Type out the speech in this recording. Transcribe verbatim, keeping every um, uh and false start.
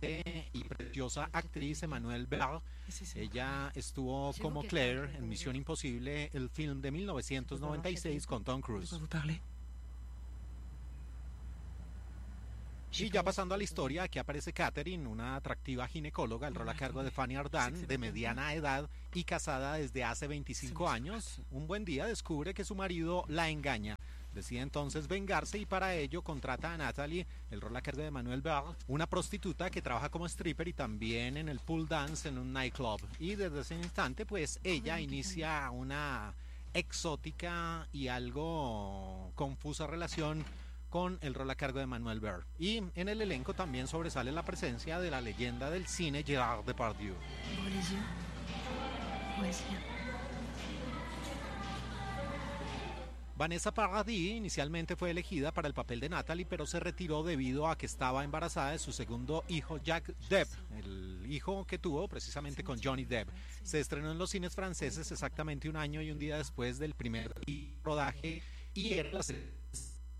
excelente y preciosa actriz Emmanuelle Bell. Ella estuvo como Claire en Misión Imposible, el film de mil novecientos noventa y seis con Tom Cruise. Y ya pasando a la historia, aquí aparece Catherine, una atractiva ginecóloga, el rol a cargo de Fanny Ardant, de mediana edad y casada desde hace veinticinco años. Un buen día descubre que su marido la engaña. Decide entonces vengarse y para ello contrata a Natalie, el rol a cargo de Emmanuelle Bell, una prostituta que trabaja como stripper y también en el pool dance en un nightclub. Y desde ese instante, pues ella inicia una exótica y algo confusa relación con el rol a cargo de Emmanuelle Bell. Y en el elenco también sobresale la presencia de la leyenda del cine Gerard Depardieu. Vanessa Paradis inicialmente fue elegida para el papel de Natalie, pero se retiró debido a que estaba embarazada de su segundo hijo, Jack Depp, el hijo que tuvo precisamente con Johnny Depp. Se estrenó en los cines franceses exactamente un año y un día después del primer rodaje y era la